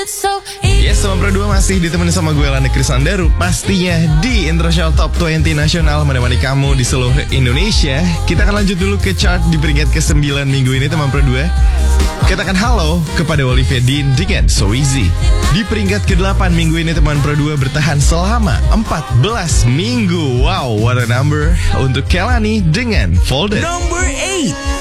Yes, teman Pro 2 masih ditemani sama gue Lani Krisandaru. Pastinya di International Top 20 Nasional menemani kamu di seluruh Indonesia. Kita akan lanjut dulu ke chart di peringkat ke-9 minggu ini, teman Pro 2. Katakan halo kepada Olivia Dean dengan So Easy. Di peringkat ke-8 minggu ini, teman Pro 2 bertahan selama 14 minggu. Wow, what a number. Untuk Kelani dengan Folded. Number 8.